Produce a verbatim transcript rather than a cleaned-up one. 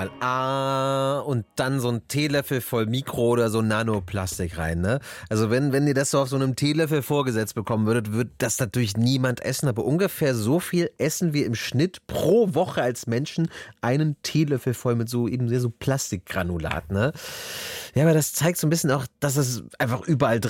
Ah, und dann so ein Teelöffel voll Mikro- oder so Nanoplastik rein, ne? Also wenn, wenn ihr das so auf so einem Teelöffel vorgesetzt bekommen würdet, würde das natürlich niemand essen, aber ungefähr so viel essen wir im Schnitt pro Woche als Menschen einen Teelöffel voll mit so eben so Plastikgranulat, ne? Ja, aber das zeigt so ein bisschen auch, dass es einfach überall drin